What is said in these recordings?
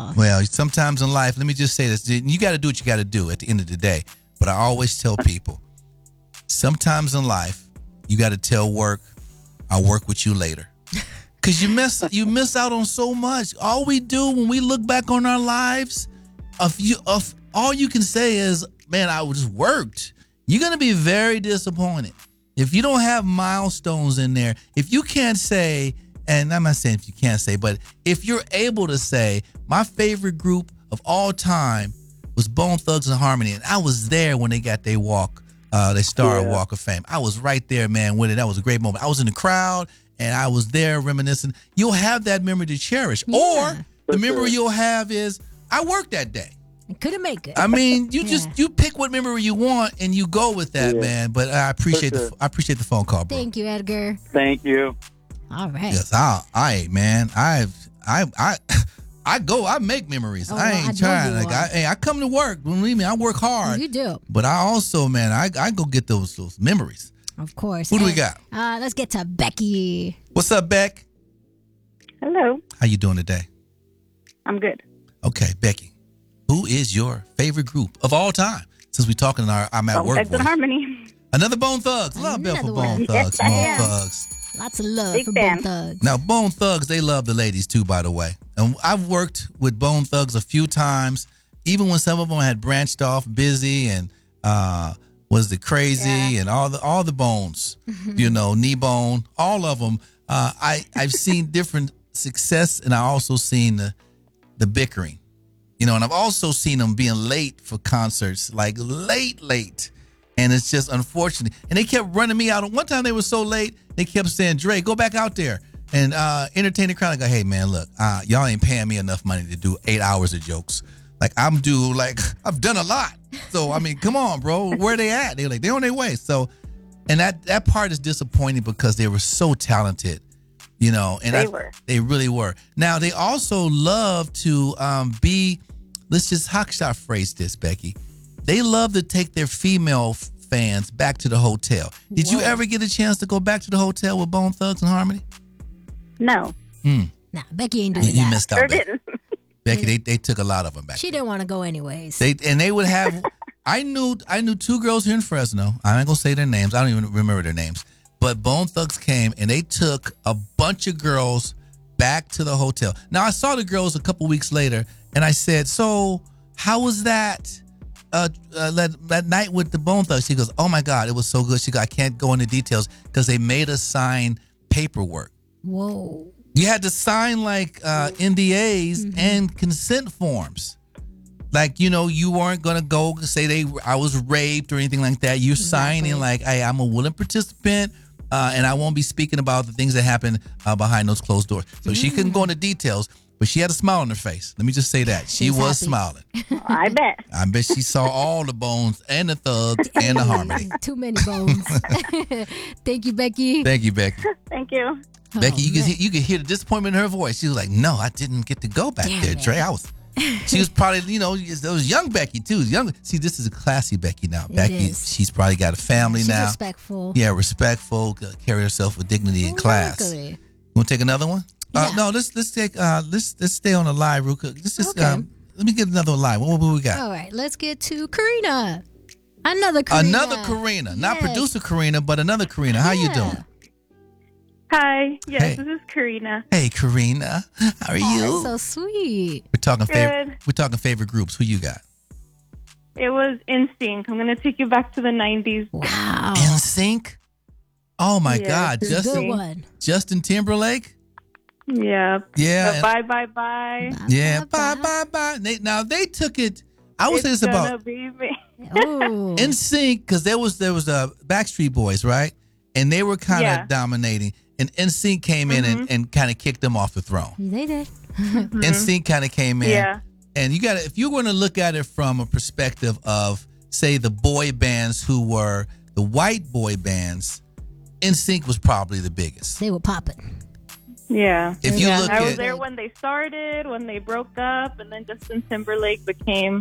off. Well, sometimes in life, let me just say this. You got to do what you got to do at the end of the day. But I always tell people, sometimes in life, you got to tell work, I'll work with you later. Because you miss out on so much. All we do when we look back on our lives, all you can say is, man, I just worked. You're going to be very disappointed. If you don't have milestones in there, if you can't say, and I'm not saying if you can't say, but if you're able to say, my favorite group of all time was Bone Thugs and Harmony, and I was there when they got their walk, they started Walk of Fame. I was right there, man, with it. That was a great moment. I was in the crowd, and I was there reminiscing. You'll have that memory to cherish. Yeah. Or the memory you'll have is, I worked that day. Couldn't make it. I mean, you pick what memory you want and you go with that, man. But I appreciate the phone call, bro. Thank you, Edgar. Thank you. All right. Yes, man. I make memories. I ain't trying. Like I come to work. Believe me, I work hard. You do. But I also, man, I go get those memories. Of course. Who do we got? Let's get to Becky. What's up, Beck? Hello. How you doing today? I'm good. Okay, Becky. Who is your favorite group of all time? Since we're talking in I'm at work. Thugs and Harmony. Another Bone Thugs. Love Bell for Bone Thugs. Bone Thugs. Lots of love Big for fan. Bone Thugs. Now, Bone Thugs, they love the ladies too, by the way. And I've worked with Bone Thugs a few times, even when some of them had branched off, Busy and was the Crazy and all the Bones, Knee Bone, all of them. I've seen different success, and I also seen the bickering. And I've also seen them being late for concerts, like late. And it's just unfortunate. And they kept running me out. One time they were so late, they kept saying, Dre, go back out there and entertain the crowd. I go, hey, man, look, y'all ain't paying me enough money to do 8 hours of jokes. Like, I've done a lot. So, I mean, come on, bro. Where they at? They're like, they're on their way. So, and that part is disappointing because they were so talented. And they really were. Now, they also love to how should I phrase this, Becky? They love to take their female fans back to the hotel. Did you ever get a chance to go back to the hotel with Bone Thugs and Harmony? No. Nah, Becky ain't doing that. You missed out, Sure Becky. didn't. Becky, they took a lot of them back. She didn't want to go anyways. They would have. I knew two girls here in Fresno. I ain't gonna say their names. I don't even remember their names. But Bone Thugs came and they took a bunch of girls back to the hotel. Now I saw the girls a couple weeks later, and I said, "So how was that? That night with the Bone Thugs?" She goes, "Oh my God, it was so good." She goes, "I can't go into details because they made us sign paperwork." Whoa. You had to sign like NDAs and consent forms. Like, you weren't going to go say I was raped or anything like that. You're signing like, hey, I'm a willing participant and I won't be speaking about the things that happen behind those closed doors. So she couldn't go into details, but she had a smile on her face. Let me just say that. She was smiling. I bet. I bet she saw all the Bones and the Thugs and the Harmony. Too many bones. Thank you, Becky. Thank you, Becky. Thank you. Becky, you could hear the disappointment in her voice. She was like, "No, I didn't get to go back there, Trey. She was probably, those young Becky too. Young. See, this is a classy Becky now. Becky, she's probably got a family now. She's respectful. Yeah, respectful. Carry herself with dignity and class. Exactly. You want to take another one? Yeah. No, let's take let's stay on the live real quick. Let's just let me get another live. What we got? All right, let's get to Karina. Another Karina. Not producer Karina, but another Karina. How you doing? Hi. Yes, Hey. this is Karina. Hey, Karina. How are you? That's so sweet. We're talking Good. We're talking favorite groups. Who you got? It was NSYNC. I'm going to take you back to the 90s. Wow. NSYNC. Oh my God, Good one. Justin Timberlake. Yeah. Yeah. The bye, bye, bye. Yeah. Bye. Now they took it. I would say this about Oh. NSYNC because there was Backstreet Boys, right? And they were kind of dominating. And NSYNC came in and kind of kicked them off the throne. They did. NSYNC kind of came in. Yeah. And you got to, if you're going to look at it from a perspective of, say, the boy bands who were the white boy bands, NSYNC was probably the biggest. They were popping. Yeah. If you look I was at there when they started, when they broke up, and then Justin Timberlake became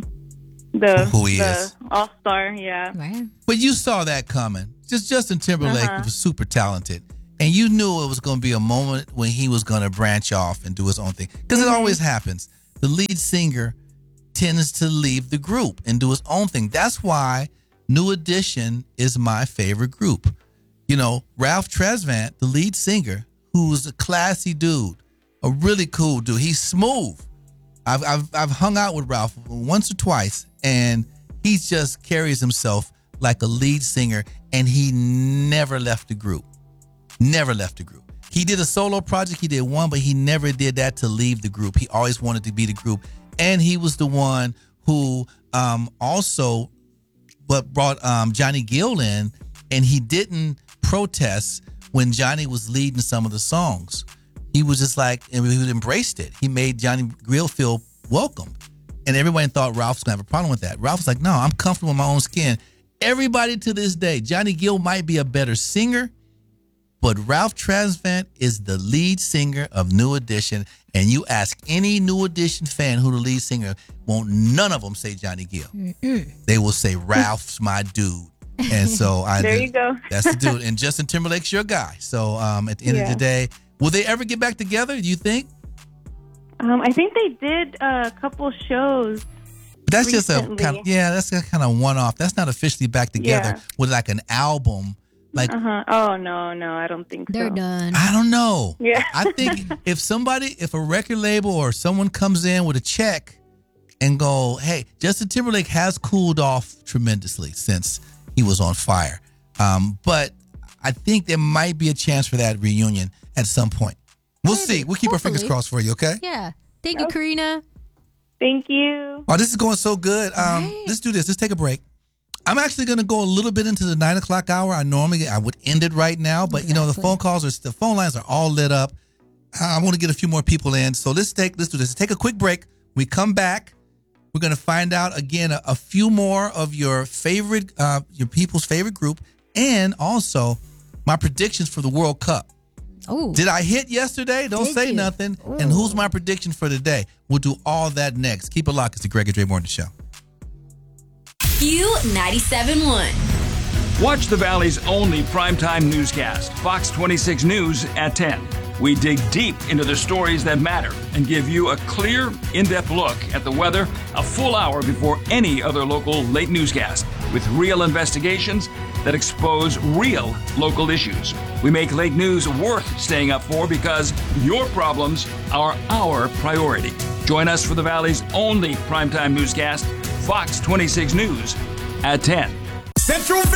the all-star. Yeah. Right. But you saw that coming. Just Justin Timberlake was super talented. And you knew it was going to be a moment when he was going to branch off and do his own thing. Because it always happens. the lead singer tends to leave the group and do his own thing. That's why New Edition is my favorite group. You know, Ralph Tresvant, the lead singer, who's a classy dude, a really cool dude. He's smooth. I've hung out with Ralph once or twice, and he just carries himself like a lead singer, and he never left the group. Never left the group. He did a solo project, he did one, but he never did that to leave the group. He always wanted to be the group. And he was the one who also brought Johnny Gill in, and he didn't protest when Johnny was leading some of the songs. He was just like, and he embraced it. He made Johnny Gill feel welcome. And everybody thought Ralph was going to have a problem with that. Ralph was like, no, I'm comfortable in my own skin. Everybody to this day, Johnny Gill might be a better singer, but Ralph Tresvant is the lead singer of New Edition. And you ask any New Edition fan who the lead singer, won't none of them say Johnny Gill. They will say Ralph's my dude. And so there you go. That's the dude. And Justin Timberlake's your guy. So at the end of the day, will they ever get back together, do you think? I think they did a couple shows. But that's recently. Just that's a kind of one-off. That's not officially back together with like an album. Like, Oh, no, I don't think They're done. I don't know. Yeah. I think if a record label or someone comes in with a check and go, hey, Justin Timberlake has cooled off tremendously since he was on fire. But I think there might be a chance for that reunion at some point. We'll see. We'll keep our fingers crossed for you, okay? Yeah. Thank you, Karina. Thank you. Oh, this is going so good. Let's do this. Let's take a break. I'm actually going to go a little bit into the 9 o'clock hour. I would end it right now, but you know, the phone lines are all lit up. I want to get a few more people in. So let's do this. Let's take a quick break. We come back. We're going to find out again a few more of your favorite, your people's favorite group, and also my predictions for the World Cup. Oh, did I hit yesterday? Don't say nothing. Ooh. And who's my prediction for today? We'll do all that next. Keep it locked. It's the Greg and Dre Morning Show. Q97.1. Watch the Valley's only primetime newscast, Fox 26 News at 10. We dig deep into the stories that matter and give you a clear, in-depth look at the weather a full hour before any other local late newscast, with real investigations that expose real local issues. We make late news worth staying up for because your problems are our priority. Join us for the Valley's only primetime newscast, Fox 26 News at 10. Central